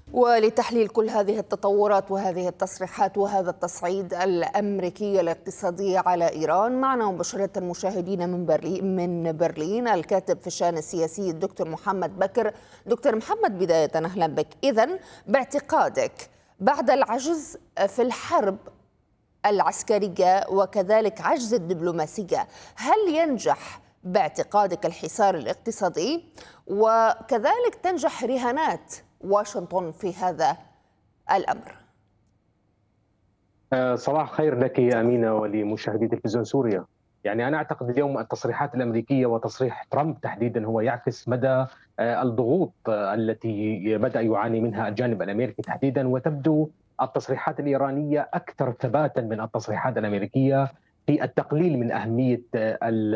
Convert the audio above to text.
ولتحليل كل هذه التطورات وهذه التصريحات وهذا التصعيد الأمريكي الاقتصادي على إيران، معنا مباشرة مشاهدين من برلين الكاتب في الشأن السياسي الدكتور محمد بكر. دكتور محمد، بداية أهلا بك. إذن باعتقادك بعد العجز في الحرب العسكرية وكذلك عجز الدبلوماسية، هل ينجح باعتقادك الحصار الاقتصادي وكذلك تنجح رهانات واشنطن في هذا الأمر؟ صباح الخير لك أمينة ولمشاهدي تلفزيون سوريا. يعني أنا أعتقد اليوم التصريحات الأمريكية وتصريح ترامب تحديدا هو يعكس مدى الضغوط التي بدأ يعاني منها الجانب الأمريكي تحديدا، وتبدو التصريحات الإيرانية أكثر ثباتا من التصريحات الأمريكية في التقليل من أهمية